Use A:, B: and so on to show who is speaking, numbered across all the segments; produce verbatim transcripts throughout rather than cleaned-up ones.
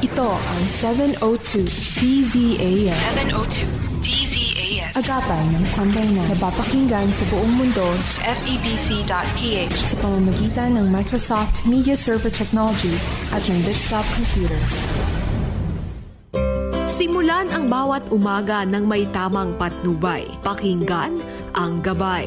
A: Ito ang seven oh two D Z A S.
B: seven oh two D Z A S.
A: Agapay ng sambayanan. Napapakinggan sa buong mundo
B: sa F E B C dot P H
A: sa pamamagitan ng Microsoft Media Server Technologies at ng Desktop Computers.
C: Simulan ang bawat umaga ng may tamang patnubay. Pakinggan ang gabay.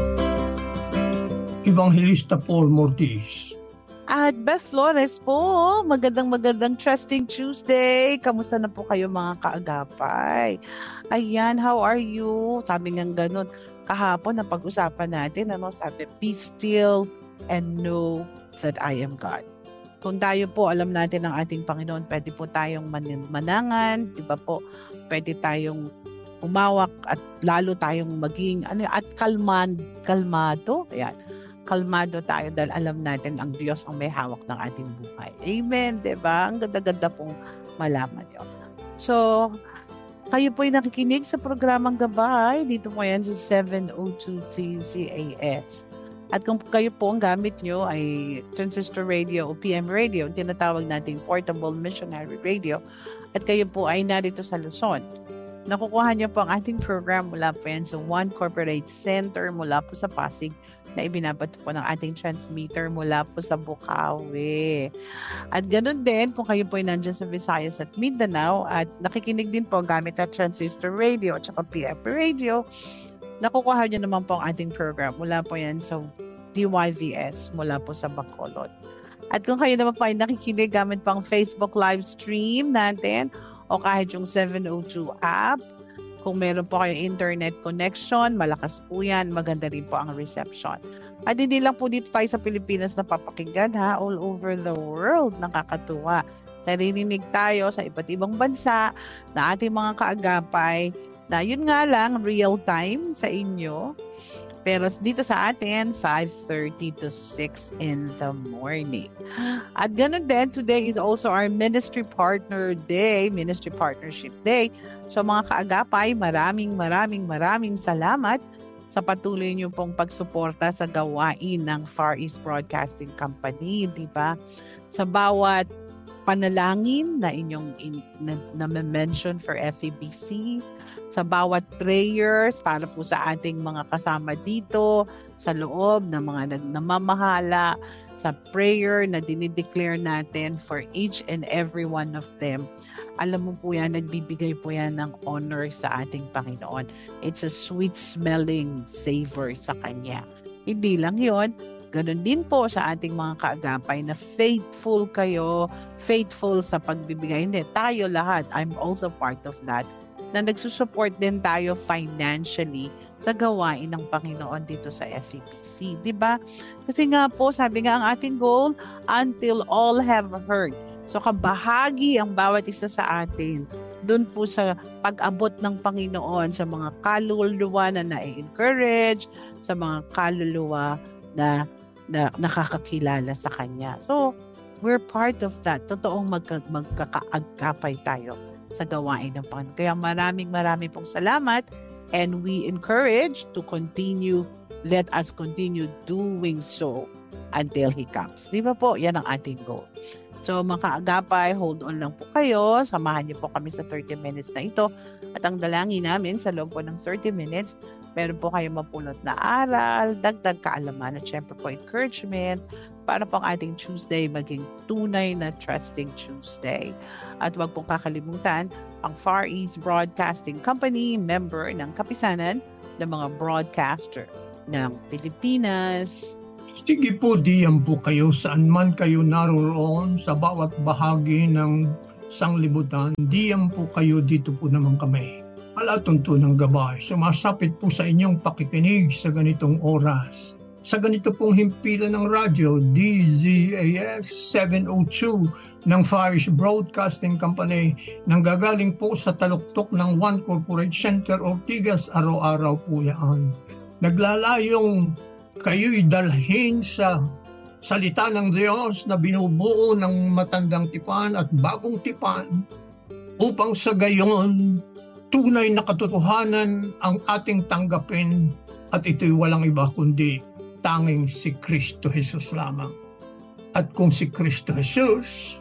D: Evangelista Paul Mortis.
E: At Beth Flores po, magandang magandang Trusting Tuesday. Kamusta na po kayo mga kaagapay? Ayan, how are you? Sabi nga ganun, kahapon na pag-usapan natin, ano, sabi, be still and know that I am God. Kung tayo po, alam natin ang ating Panginoon, pwede po tayong man- manangan, di ba po? Pwede tayong umawak at lalo tayong maging, ano, at kalman, kalmado. Ayan. Kalmado tayo dahil alam natin ang Diyos ang may hawak ng ating buhay. Amen, diba? Ang ganda-ganda pong malaman yun. So, kayo po'y nakikinig sa programang Gabay. Dito po yan sa seven oh two D Z A S. At kung kayo po ang gamit nyo ay transistor radio o P M radio, tinatawag nating portable missionary radio, at kayo po ay narito sa Luzon, nakukuha nyo po ang ating program mula po yan sa One Corporate Center mula po sa Pasig, na ibinabato po ng ating transmitter mula po sa Bukawi. At ganoon din, kung kayo po ay nandiyan sa Visayas at Mindanao at nakikinig din po gamit at transistor radio at saka P M radio, nakukuha nyo naman po ang ating program mula po yan sa D Y V S mula po sa Bacolod. At kung kayo naman po ay nakikinig gamit po ang Facebook live stream natin o kahit yung seven oh two app, kung meron po kayong internet connection, malakas po yan, maganda rin po ang reception. At hindi lang po dito tayo sa Pilipinas na papakinggan, ha, all over the world, nakakatuwa. Narinig tayo sa iba't ibang bansa na ating mga kaagapay na yun nga lang, real time sa inyo. Pero dito sa atin, five thirty to six in the morning. At ganun din, today is also our Ministry Partner Day, Ministry Partnership Day. So mga kaagapay, maraming maraming maraming salamat sa patuloy niyo pong pagsuporta sa gawain ng Far East Broadcasting Company, di ba? Sa bawat panalangin na inyong in, na, na mention for F E B C, sa bawat prayers para po sa ating mga kasama dito, sa loob ng mga namamahala, sa prayer na dinideclare natin for each and every one of them. Alam mo po yan, nagbibigay po yan ng honor sa ating Panginoon. It's a sweet-smelling savor sa Kanya. Hindi lang yon, ganun din po sa ating mga kaagapay na faithful kayo, faithful sa pagbibigay. Hindi, tayo lahat, I'm also part of that, na nagsusupport din tayo financially sa gawain ng Panginoon dito sa F E B C. Diba? Kasi nga po, sabi nga ang ating goal, until all have heard. So kabahagi ang bawat isa sa atin doon po sa pag-abot ng Panginoon sa mga kaluluwa na na-encourage, sa mga kaluluwa na, na nakakakilala sa Kanya. So, we're part of that. Totoong magka, magkakaagkapay tayo sa gawain ng Panginoon. Kaya maraming maraming pong salamat, and we encourage to continue, let us continue doing so until He comes. Di ba po? Yan ang ating goal. So mga kaagapay, hold on lang po kayo. Samahan niyo po kami sa thirty minutes na ito. At ang dalangin namin sa loob po ng thirty minutes, meron po kayong mapulot na aral, dagdag kaalaman, at syempre po encouragement para po ang ating Tuesday maging tunay na Trusting Tuesday. At huwag pong kakalimutan, ang Far East Broadcasting Company, member ng kapisanan ng mga broadcaster ng Pilipinas.
D: Sige po, diyan po kayo saan man kayo naroon sa bawat bahagi ng sanglibutan. Diyan po kayo, dito po naman kami. Palatuntunang Gabay, sumasapit po sa inyong pakikinig sa ganitong oras. Sa ganito pong himpilan ng radyo, D Z A S seven oh two ng Far East Broadcasting Company, nang gagaling po sa taluktok ng One Corporate Center, Ortigas, araw-araw po yan. Naglalayong kayo'y dalhin sa salita ng Diyos na binubuo ng matandang tipan at bagong tipan, upang sa gayon tunay na katotohanan ang ating tanggapin, at ito'y walang iba kundi tanging si Kristo Jesus lamang. At kung si Kristo Jesus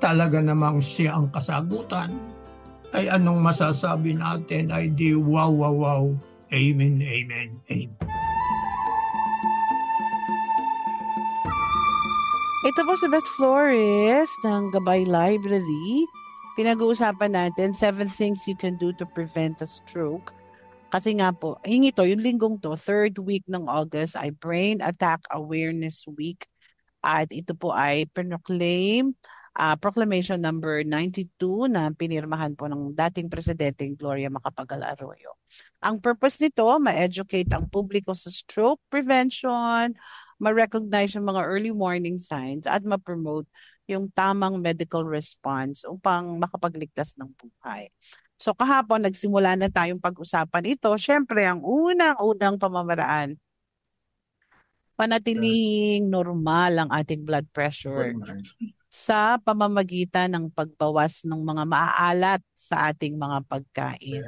D: talaga namang siya ang kasagutan, ay anong masasabi natin ay di wow, wow, wow. Amen, amen, amen.
E: Ito po si Beth Flores ng Gabay Library. Pinag-uusapan natin seven things you can do to prevent a stroke. Kasi nga po, hingi to, yung linggong to, third week ng August ay Brain Attack Awareness Week. At ito po ay proclaim, uh, proclamation number ninety-two na pinirmahan po ng dating Presidente Gloria Macapagal-Arroyo. Ang purpose nito, ma-educate ang publiko sa stroke prevention, ma-recognize yung mga early warning signs, at ma-promote yung tamang medical response upang makapagligtas ng buhay. So kahapon, nagsimula na tayong pag-usapan ito. Siyempre, ang unang-unang pamamaraan, panatiling normal ang ating blood pressure sa pamamagitan ng pagbawas ng mga maaalat sa ating mga pagkain.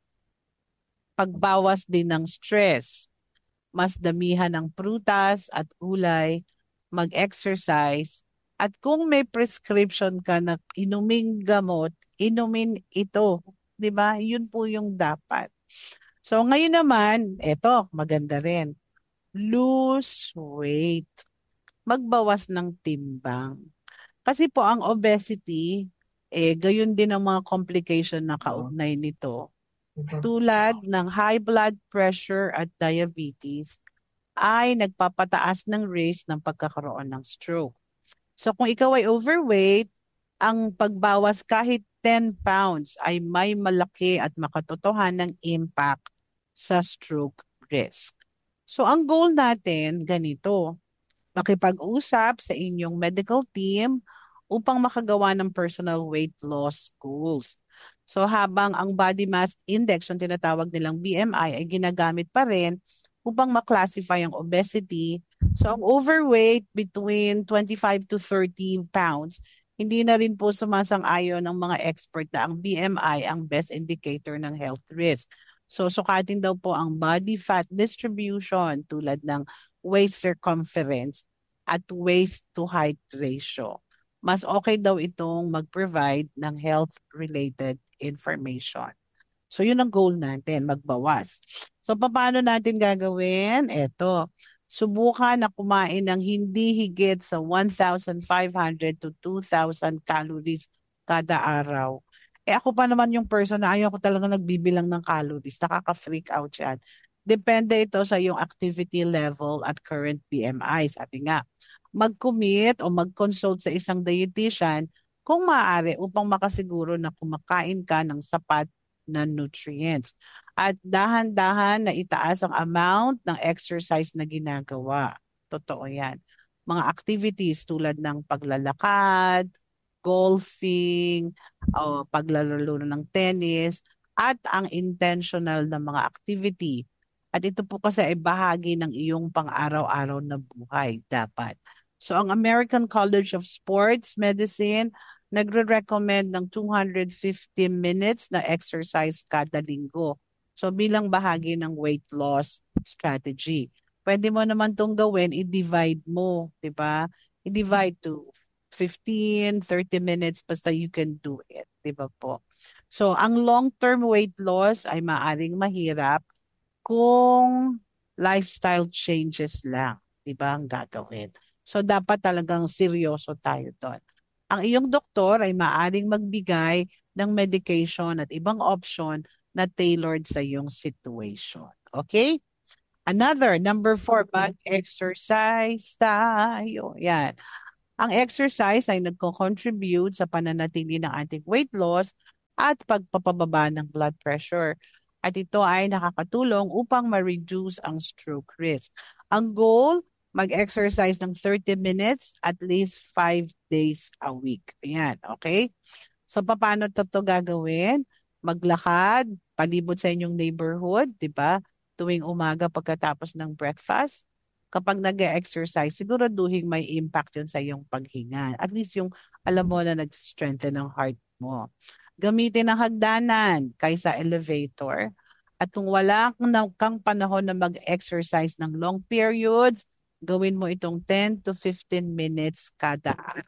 E: Pagbawas din ng stress, mas damihan ng prutas at gulay, mag-exercise, at kung may prescription ka na inuming gamot, inumin ito. 'Di ba? Yun po yung dapat. So ngayon naman, eto, maganda rin. Lose weight. Magbawas ng timbang. Kasi po ang obesity, eh, gayon din ang mga complication na kaugnay nito. Tulad ng high blood pressure at diabetes, ay nagpapataas ng risk ng pagkakaroon ng stroke. So kung ikaw ay overweight, ang pagbawas kahit ten pounds ay may malaki at makatotohanang impact sa stroke risk. So ang goal natin ganito, makipag-usap sa inyong medical team upang makagawa ng personal weight loss goals. So habang ang body mass index, yung tinatawag nilang B M I, ay ginagamit pa rin upang maklasify ang obesity. So ang overweight between twenty-five to thirty pounds, hindi na rin po sumasang-ayon ng mga expert na ang B M I ang best indicator ng health risk. So sukatin daw po ang body fat distribution tulad ng waist circumference at waist to height ratio. Mas okay daw itong mag-provide ng health-related information. So yun ang goal natin, magbawas. So paano natin gagawin? Eto, subukan na kumain ng hindi higit sa one thousand five hundred to two thousand calories kada araw. Eh ako pa naman yung person na ayaw ko talaga nagbibilang ng calories. Nakaka-freak out yan. Depende ito sa yung activity level at current B M I. Sabi nga, mag-commit o mag-consult sa isang dietitian kung maaari upang makasiguro na kumakain ka ng sapat na nutrients. At dahan-dahan na itaas ang amount ng exercise na ginagawa. Totoo yan. Mga activities tulad ng paglalakad, golfing, o paglalaro ng tennis, at ang intentional na mga activity. At ito po kasi ay bahagi ng iyong pang-araw-araw na buhay dapat. So ang American College of Sports Medicine nagre-recommend ng two hundred fifty minutes na exercise kada linggo. So bilang bahagi ng weight loss strategy. Pwede mo naman itong gawin, i-divide mo, di ba? I-divide to fifteen, thirty minutes basta you can do it, di ba po? So ang long-term weight loss ay maaring mahirap kung lifestyle changes lang, di ba, ang gagawin. So dapat talagang seryoso tayo doon. Ang iyong doktor ay maaaring magbigay ng medication at ibang option na tailored sa iyong situation. Okay? Another, number four, mag-exercise tayo. Yan. Ang exercise ay nagko-contribute sa pananatili ng ating weight loss at pagpapababa ng blood pressure. At ito ay nakakatulong upang ma-reduce ang stroke risk. Ang goal, mag-exercise ng thirty minutes at least five days a week. Ayan, okay? So, paano ito to gagawin? Maglakad, palibot sa inyong neighborhood, di ba? Tuwing umaga pagkatapos ng breakfast. Kapag nag-exercise, siguraduhin may impact yun sa iyong paghinga. At least yung alam mo na nag-strengthen ng heart mo. Gamitin ang hagdanan kaysa elevator. At kung wala kang panahon na mag-exercise ng long periods, gawin mo itong ten to fifteen minutes kada araw.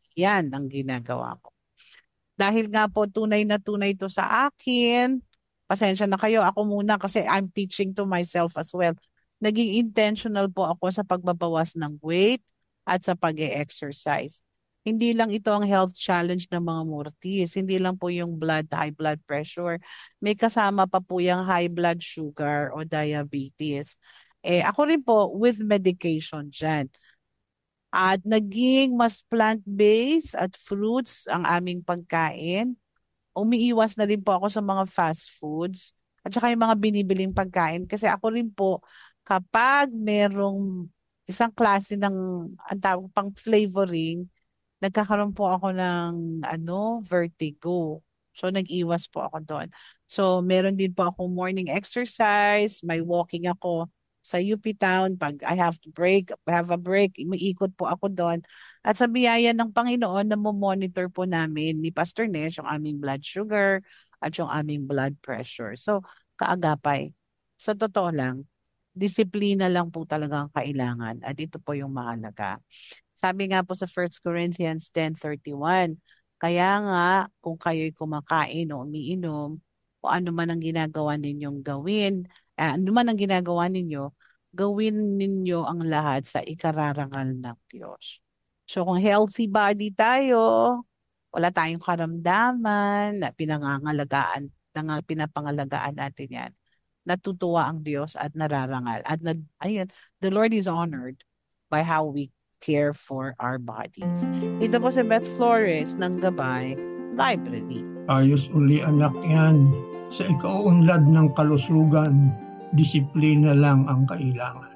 E: Yan ang ginagawa ko. Dahil nga po tunay na tunay to sa akin, pasensya na kayo, ako muna kasi I'm teaching to myself as well. Naging intentional po ako sa pagbabawas ng weight at sa pag-e-exercise. Hindi lang ito ang health challenge ng mga Murtis. Hindi lang po yung blood, high blood pressure. May kasama pa po yung high blood sugar o diabetes. Eh, ako rin po with medication dyan. At naging mas plant-based at fruits ang aming pagkain. Umiiwas na rin po ako sa mga fast foods at saka yung mga binibiling pagkain. Kasi ako rin po, kapag merong isang klase ng ang tawag pang flavoring, nagkakaroon po ako ng ano, vertigo. So nag-iwas po ako doon. So meron din po ako morning exercise, may walking ako sa U P Town. Pag I have to break, I have a break, umiikot po ako doon. At sa biyaya ng Panginoon, namomonitor po namin ni Pastor Nesh yung aming blood sugar at yung aming blood pressure. So kaagapay, sa totoo lang, disiplina lang po talaga ang kailangan. At ito po yung mahalaga. Sabi nga po sa First Corinthians ten thirty-one, kaya nga kung kayo'y kumakain o umiinom, o ano man ang ginagawa ninyong gawin, eh, ano man ang ginagawa ninyo, gawin ninyo ang lahat sa ikararangal ng Diyos. So kung healthy body tayo, wala tayong karamdaman, na pinangangalagaan, na pinapangalagaan natin yan, natutuwa ang Diyos at nararangal. At na, ayun, the Lord is honored by how we care for our bodies. Ito po si Beth Flores ng Gabay Library.
D: Ayos uli anak yan. Sa ikaunlad ng kalusugan, disiplina lang ang kailangan.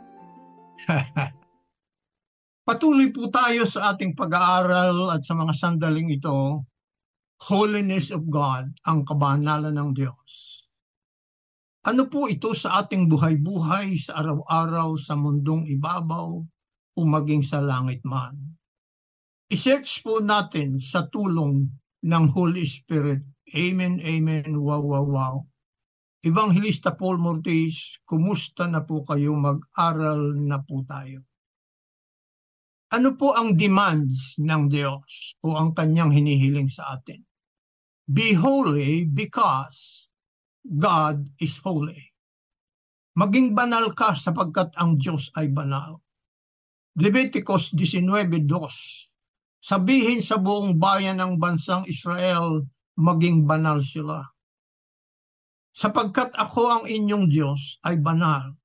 D: Patuloy po tayo sa ating pag-aaral at sa mga sandaling ito, Holiness of God, ang kabanalan ng Diyos. Ano po ito sa ating buhay-buhay sa araw-araw sa mundong ibabaw o maging sa langit man? I-search po natin sa tulong ng Holy Spirit. Amen, amen, wow, wow, wow. Evangelista Paul Mortis, kumusta na po kayo? Mag-aral na po tayo. Ano po ang demands ng Diyos o ang kanyang hinihiling sa atin? Be holy because God is holy. Maging banal ka sapagkat ang Diyos ay banal. Leviticus nineteen two. Sabihin sa buong bayan ng bansang Israel, maging banal sila. Sapagkat ako ang inyong Diyos ay banal.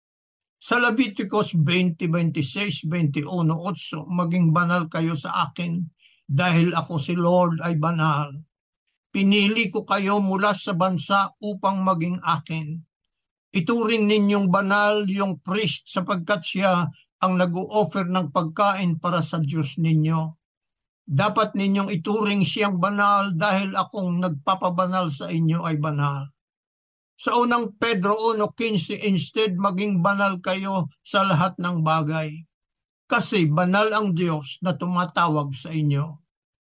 D: Sa Leviticus twenty, twenty-six, twenty-one, eight, maging banal kayo sa akin dahil ako si Lord ay banal. Pinili ko kayo mula sa bansa upang maging akin. Ituring ninyong banal yung priest sapagkat siya ang nag-o-offer ng pagkain para sa Diyos ninyo. Dapat ninyong ituring siyang banal dahil akong nagpapabanal sa inyo ay banal. Sa unang Pedro one fifteen, instead maging banal kayo sa lahat ng bagay. Kasi banal ang Diyos na tumatawag sa inyo.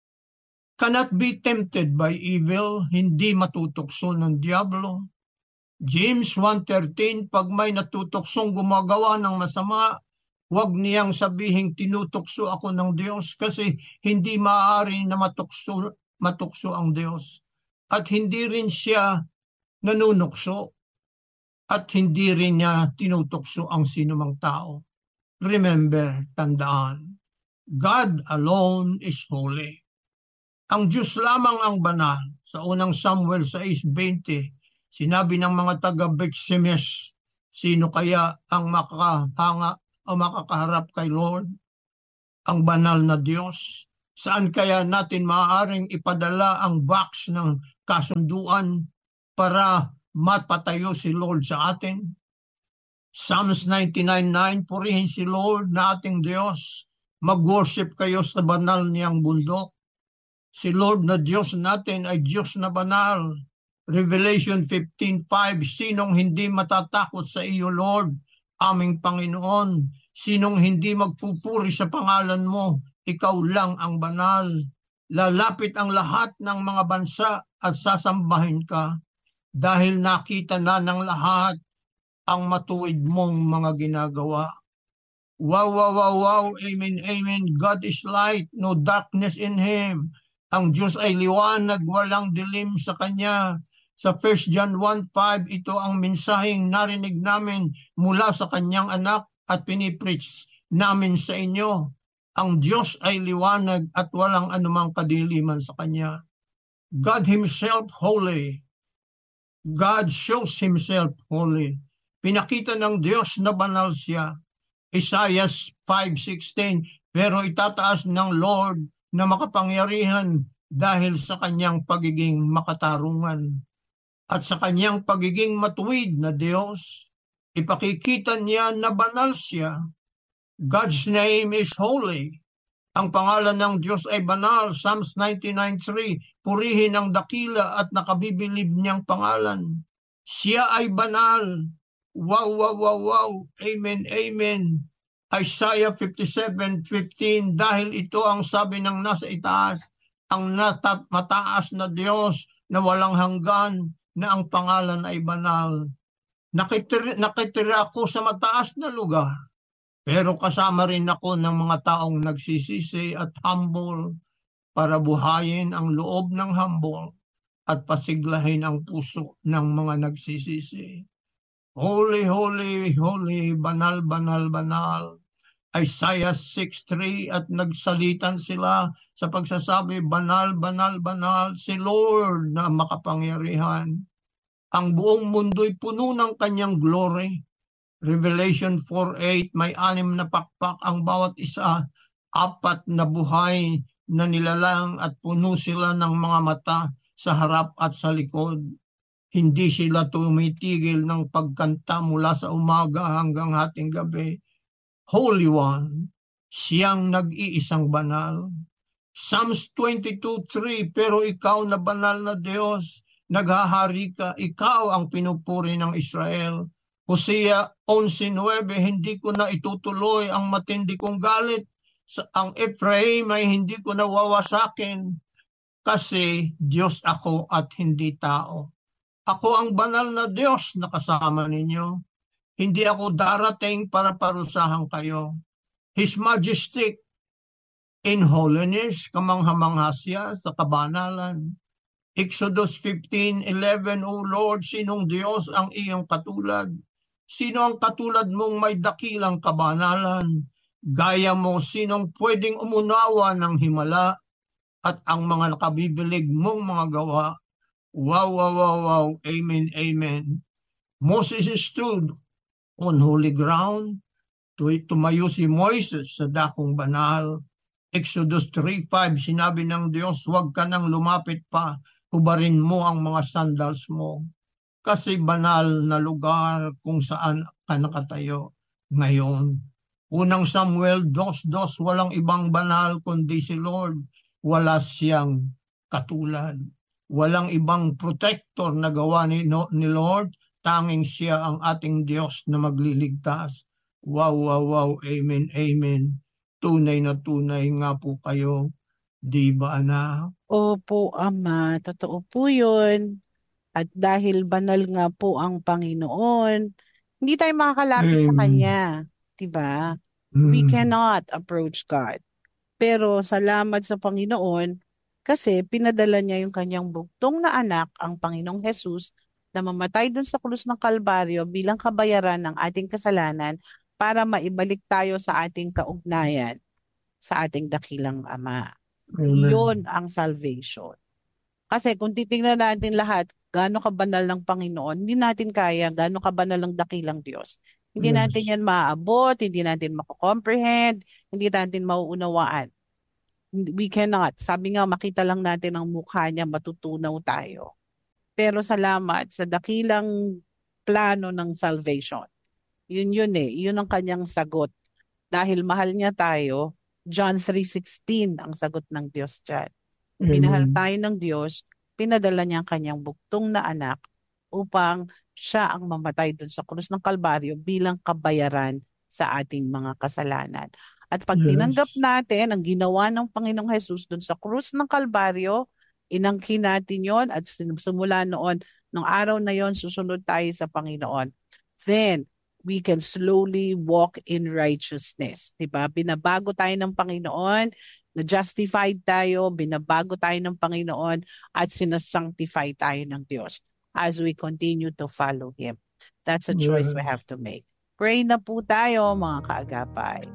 D: Cannot be tempted by evil, hindi matutukso ng diablo. James one thirteen, pag may natutuksong gumagawa ng masama, huwag niyang sabihing tinutukso ako ng Diyos kasi hindi maaari na matukso, matukso ang Diyos. At hindi rin siya nanunukso at hindi rin niya tinutukso ang sinumang tao. Remember, tandaan, God alone is holy. Ang Diyos lamang ang banal. Sa unang Samuel six twenty, sinabi ng mga taga-Beth-Shemesh, sino kaya ang makakahanga o makakaharap kay Lord? Ang banal na Diyos. Saan kaya natin maaaring ipadala ang box ng kasunduan para mapatayo si Lord sa atin? Psalms ninety-nine nine, purihin si Lord na ating Diyos. Mag-worship kayo sa banal niyang bundok. Si Lord na Diyos natin ay Diyos na banal. Revelation fifteen five, sinong hindi matatakot sa iyo, Lord, aming Panginoon? Sinong hindi magpupuri sa pangalan mo? Ikaw lang ang banal. Lalapit ang lahat ng mga bansa at sasambahin ka dahil nakita na ng lahat ang matuwid mong mga ginagawa. Wow, wow, wow, wow. Amen, amen. God is light, no darkness in Him. Ang Diyos ay liwanag, walang dilim sa Kanya. Sa First John one five, ito ang mensaheng narinig namin mula sa Kanyang anak at pinipreach namin sa inyo. Ang Diyos ay liwanag at walang anumang kadiliman sa Kanya. God Himself holy. God shows Himself holy. Pinakita ng Diyos na banal siya. Isaiah five sixteen, pero itataas ng Lord na makapangyarihan dahil sa Kanyang pagiging makatarungan. At sa Kanyang pagiging matuwid na Diyos, ipakikita niya na banal siya. God's name is holy. Ang pangalan ng Diyos ay banal. Psalms ninety-nine three, purihin ang dakila at nakabibilib niyang pangalan. Siya ay banal. Wow, wow, wow, wow. Amen, amen. Isaiah fifty-seven fifteen, dahil ito ang sabi ng nasa itaas, ang natat mataas na Diyos na walang hanggan, na ang pangalan ay banal. Nakitira, nakitira ako sa mataas na lugar, pero kasama rin ako ng mga taong nagsisisi at humble para buhayin ang loob ng humble at pasiglahin ang puso ng mga nagsisisi. Holy, holy, holy, banal, banal, banal. Isaiah six three, at nagsalitan sila sa pagsasabi, banal, banal, banal, si Lord na makapangyarihan. Ang buong mundo'y puno ng Kanyang glory. Revelation four eight, may anim na pakpak ang bawat isa, apat na buhay na nilalang at puno sila ng mga mata sa harap at sa likod. Hindi sila tumitigil ng pagkanta mula sa umaga hanggang hating gabi. Holy One, siyang nag-iisang banal. Psalms twenty-two three, pero ikaw na banal na Diyos, naghahari ka, ikaw ang pinupuri ng Israel. Hosea eleven nine, hindi ko na itutuloy ang matindi kong galit. Ang Ephraim ay hindi ko na wawasakin, kasi Diyos ako at hindi tao. Ako ang banal na Diyos na kasama ninyo. Hindi ako darating para parusahan kayo. His Majesty in holiness, kamangha-mangha siya sa kabanalan. Exodus fifteen eleven, O Lord, sinong Diyos ang iyong katulad? Sino ang katulad mong may dakilang kabanalan? Gaya mo, sinong pwedeng umunawa ng himala at ang mga nakabibilig mong mga gawa? Wow, wow, wow, wow. Amen, amen. Moses stood on holy ground. Tumayo si Moises sa dakong banal. Exodus three five, sinabi ng Diyos, huwag ka nang lumapit pa, hubarin mo ang mga sandals mo. Kasi banal na lugar kung saan ka nakatayo ngayon. Unang Samuel two two, walang ibang banal kundi si Lord. Wala siyang katulad. Walang ibang protector na gawa ni, no, ni Lord, tanging siya ang ating Diyos na magliligtas. Wow, wow, wow, amen, amen. Tunay na tunay nga po kayo, di ba anak?
E: Opo, Ama. Totoo po yun. At dahil banal nga po ang Panginoon, hindi tayo makakalapit sa
D: Amen.
E: Kanya. Diba? We
D: Mm.
E: cannot approach God. Pero salamat sa Panginoon kasi pinadala niya yung kanyang bugtong na anak, ang Panginoong Jesus, na mamatay dun sa krus ng Kalbaryo bilang kabayaran ng ating kasalanan para maibalik tayo sa ating kaugnayan sa ating dakilang Ama.
D: Amen.
E: Yun ang salvation. Kasi kung titingnan natin lahat, gaano kabanal ng Panginoon, hindi natin kaya, gaano kabanal ng dakilang Diyos. Hindi
D: Yes.
E: natin yan maaabot, hindi natin mako-comprehend, hindi natin mauunawaan. We cannot. Sabi nga, makita lang natin ang mukha niya, matutunaw tayo. Pero salamat sa dakilang plano ng salvation. Yun yun eh, yun ang kanyang sagot. Dahil mahal niya tayo, John three sixteen ang sagot ng Diyos dyan. Minahal
D: Amen.
E: tayo ng Diyos, pinadala niya ang kanyang bugtong na anak upang siya ang mamatay dun sa krus ng Kalbaryo bilang kabayaran sa ating mga kasalanan. At pag
D: Yes.
E: tinanggap natin ang ginawa ng Panginoong Jesus dun sa krus ng Kalbaryo, inangkin natin yon at simula noon, nung araw na yon, susunod tayo sa Panginoon. Then, we can slowly walk in righteousness. Diba? Binabago tayo ng Panginoon, na-justified tayo, binabago tayo ng Panginoon, at sinasanctify tayo ng Diyos as we continue to follow Him. That's a choice
D: Yes.
E: we have to make. Pray na po tayo, mga kaagapay.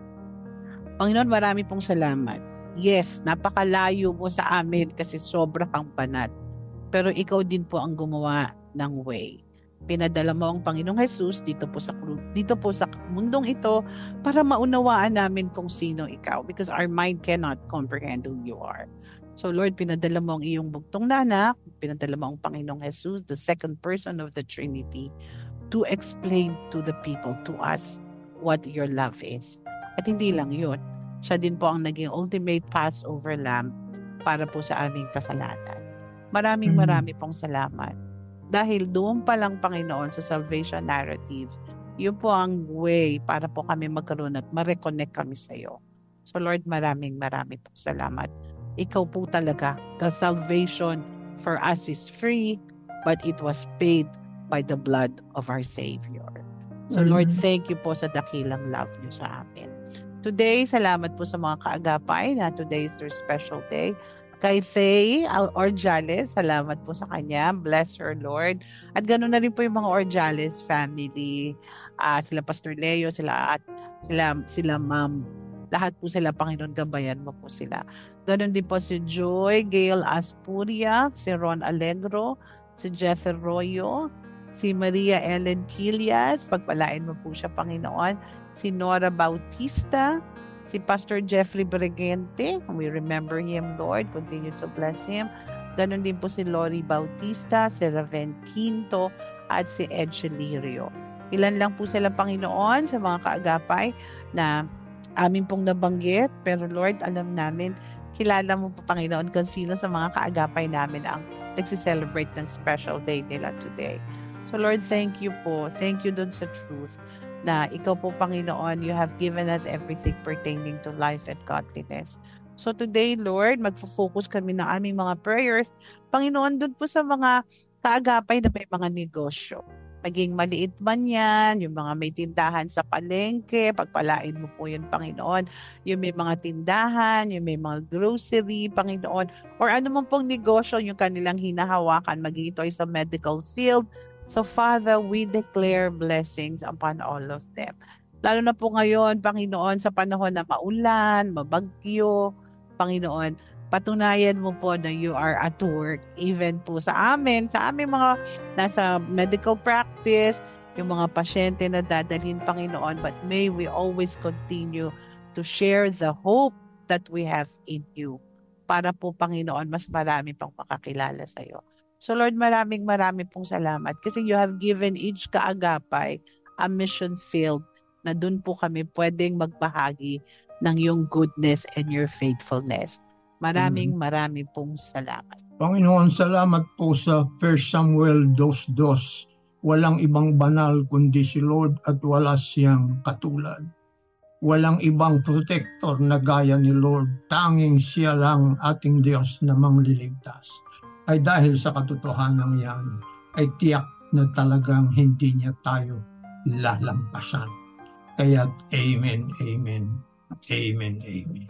E: Panginoon, marami pong salamat. Yes, napakalayo mo sa amin kasi sobra kang banal. Pero ikaw din po ang gumawa ng way. Pinadala mo ang Panginoong Jesus dito po sa dito po sa mundong ito para maunawaan namin kung sino ikaw, because our mind cannot comprehend who you are. So Lord, pinadala mo ang iyong bugtong na anak, pinadala mo ang Panginoong Jesus, the second person of the Trinity, to explain to the people, to us, what your love is. At hindi lang yun, siya din po ang naging ultimate Passover lamb para po sa aming kasalanan. Maraming
D: Mm.
E: marami pong salamat. Dahil doon pa lang, Panginoon, sa salvation narrative, yun po ang way para po kami magkaroon at ma-reconnect kami sa iyo. So Lord, maraming maraming pong salamat. Ikaw po talaga, the salvation for us is free, but it was paid by the blood of our Savior. So Lord, thank you po sa dakilang love niyo sa amin. Today, salamat po sa mga kaagapay na today is their special day. Kay Faye Orjales, salamat po sa kanya. Bless her, Lord. At ganoon na rin po yung mga Orjales family. Uh, sila Pastor Leo, sila at sila, sila Ma'am. Lahat po sila, Panginoon, gabayan mo po sila. Ganoon din po si Joy, Gail Aspuria, si Ron Alegro, si Jeff Arroyo, si Maria Ellen Quilias, pagpalain mo po siya, Panginoon. Si Nora Bautista, si Pastor Jeffrey Bregente, we remember him, Lord. Continue to bless him. Ganon din po si Lori Bautista, si Raven Quinto, at si Ed Chelirio. Ilan lang po sila, Panginoon, sa mga kaagapay na amin pong nabanggit. Pero Lord, alam namin, kilala mo po, Panginoon, kung sino sa mga kaagapay namin ang nagsiselebrate ng special day nila today. So Lord, thank you po. Thank you dun sa truth na ikaw po, Panginoon, you have given us everything pertaining to life and godliness. So today, Lord, magfo-focus kami ng aming mga prayers, Panginoon, dun po sa mga kaagapay na may mga negosyo. Maging maliit man yan, yung mga may tindahan sa palengke, pagpalain mo po yun, Panginoon. Yung may mga tindahan, yung may mga grocery, Panginoon, or ano man pong negosyo yung kanilang hinahawakan, maging ito ay sa medical field. So Father, we declare blessings upon all of them. Lalo na po ngayon, Panginoon, sa panahon na maulan, mabagyo, Panginoon, patunayan mo po na you are at work. Even po sa amin, sa aming mga nasa medical practice, yung mga pasyente na dadalhin, Panginoon, but may we always continue to share the hope that we have in you para po, Panginoon, mas marami pang makakilala sa iyo. So Lord, maraming maraming pong salamat kasi you have given each kaagapay a mission field na dun po kami pwedeng magbahagi ng yung goodness and your faithfulness. Maraming mm-hmm. maraming pong salamat.
D: Panginoon, salamat po sa First Samuel two two. Walang ibang banal kundi si Lord at wala siyang katulad. Walang ibang protector na gaya ni Lord. Tanging siya lang ating Diyos na mangliligtas. Ay dahil sa katotohanan yan, ay tiyak na talagang hindi niya tayo lalampasan. Kaya amen, amen, amen, amen.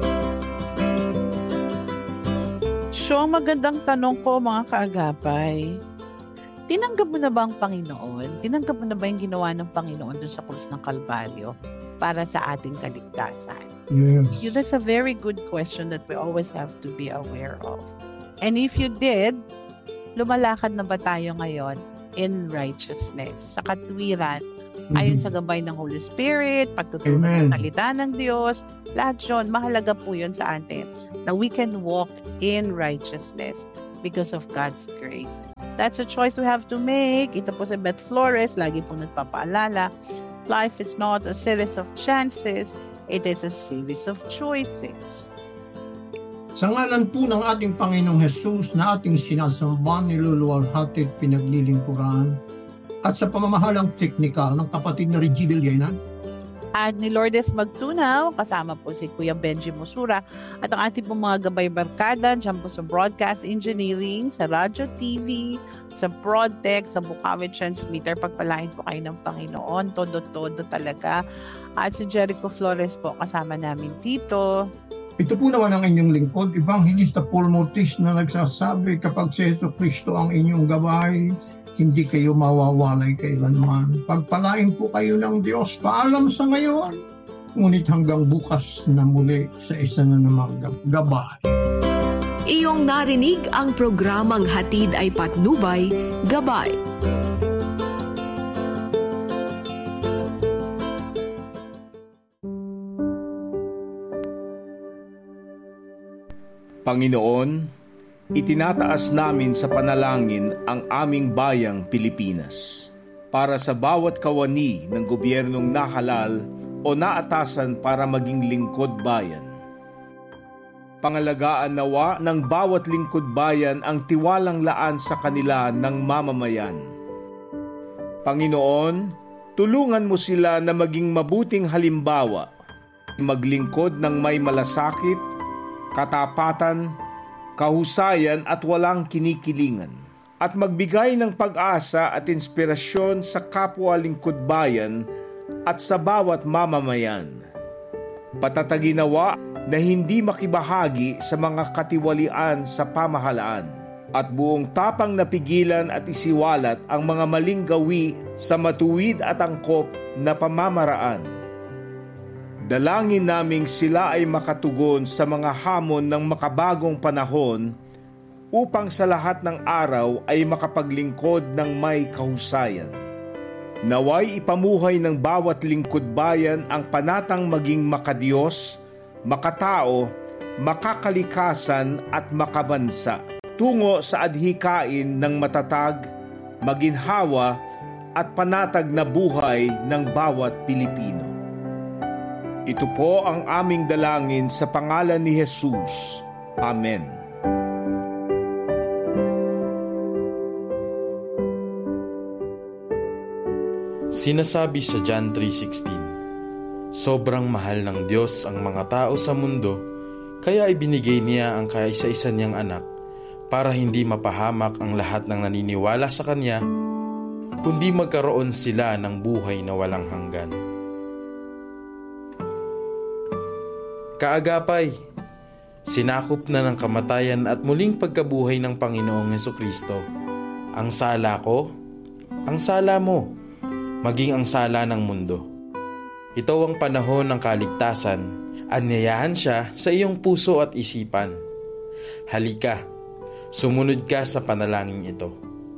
E: So, magandang tanong ko, mga kaagapay. Tinanggap mo na ba ang Panginoon? Tinanggap mo na ba yung ginawa ng Panginoon doon sa krus ng Kalbaryo para sa ating kaligtasan?
D: Yes.
E: You, that's a very good question that we always have to be aware of. And if you did, lumalakad na ba tayo ngayon in righteousness, sa katwiran, mm-hmm. ayon sa gabay ng Holy Spirit, pagtutunan ng salita ng Diyos, lahat yun, mahalaga po yun sa atin, na we can walk in righteousness because of God's grace. That's a choice we have to make. Ito po si Beth Flores, lagi pong nagpapaalala, life is not a series of chances, it is a series of choices.
D: Sa ngalan po ng ating Panginoong Jesus na ating sinasamba, niluluwalhati at pinaglilingkuran, at sa pamamahalang teknikal ng kapatid na Reggie Villanan,
E: at ni Lourdes Magtunaw, kasama po si Kuya Benji Musura at ang ating pong mga gabay barkada dyan po sa Broadcast Engineering, sa Radyo T V, sa Broadtech, sa Bukawi Transmitter. Pagpalain po kayo ng Panginoon, todo-todo talaga. At si Jericho Flores po, kasama namin dito.
D: Ito po naman ang inyong lingkod, Evangelista Paul Mortis, na nagsasabi, kapag si Jesu Cristo ang inyong gabay, hindi kayo mawawalay kailanman. Pagpalain po kayo ng Diyos. Paalam sa ngayon. Ngunit hanggang bukas na muli sa isa na namang gabay.
C: Iyong narinig ang programang Hatid ay Patnubay, Gabay.
F: Panginoon, itinataas namin sa panalangin ang aming bayang Pilipinas para sa bawat kawani ng gobyernong nahalal o naatasan para maging lingkod bayan. Pangalagaan nawa ng bawat lingkod bayan ang tiwalang laan sa kanila ng mamamayan. Panginoon, tulungan mo sila na maging mabuting halimbawa, maglingkod ng may malasakit, katapatan, kahusayan at walang kinikilingan, at magbigay ng pag-asa at inspirasyon sa kapwa lingkod bayan at sa bawat mamamayan. Patataginawa na hindi makibahagi sa mga katiwalian sa pamahalaan at buong tapang napigilan at isiwalat ang mga maling gawi sa matuwid at angkop na pamamaraan. Dalangin naming sila ay makatugon sa mga hamon ng makabagong panahon upang sa lahat ng araw ay makapaglingkod ng may kahusayan. Naway ipamuhay ng bawat lingkod bayan ang panatang maging makadiyos, makatao, makakalikasan at makabansa tungo sa adhikain ng matatag, maginhawa at panatag na buhay ng bawat Pilipino. Ito po ang aming dalangin sa pangalan ni Jesus. Amen.
G: Sinasabi sa John three sixteen, sobrang mahal ng Diyos ang mga tao sa mundo, kaya ibinigay niya ang kaisa-isa niyang anak para hindi mapahamak ang lahat ng naniniwala sa Kanya, kundi magkaroon sila ng buhay na walang hanggan. Kaagapay, sinakop na ng kamatayan at muling pagkabuhay ng Panginoong Hesukristo ang sala ko, ang sala mo, maging ang sala ng mundo. Ito ang panahon ng kaligtasan. Anyayahan siya sa iyong puso at isipan. Halika, sumunod ka sa panalangin ito.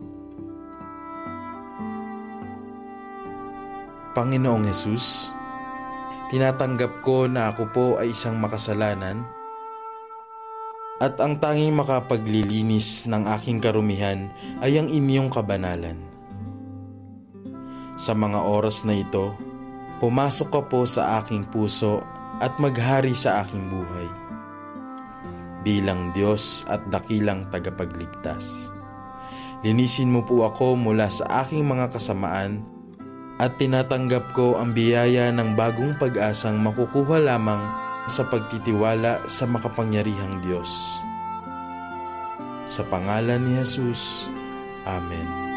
G: Panginoong Hesus, tinatanggap ko na ako po ay isang makasalanan at ang tanging makapaglilinis ng aking karumihan ay ang inyong kabanalan. Sa mga oras na ito, pumasok ka po sa aking puso at maghari sa aking buhay bilang Diyos at dakilang tagapagligtas. Linisin mo po ako mula sa aking mga kasamaan at tinatanggap ko ang biyaya ng bagong pag-asang makukuha lamang sa pagtitiwala sa makapangyarihang Diyos. Sa pangalan ni Jesus, Amen.